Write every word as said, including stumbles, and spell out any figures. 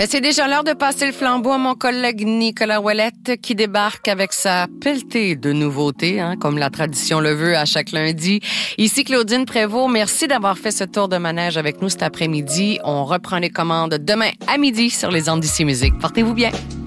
Ben, c'est déjà l'heure de passer le flambeau à mon collègue Nicolas Ouellette qui débarque avec sa pelletée de nouveautés, hein, comme la tradition le veut à chaque lundi. Ici Claudine Prévost, merci d'avoir fait ce tour de manège avec nous cet après-midi. On reprend les commandes demain à midi sur les ondes d'Ici Musique. Portez-vous bien.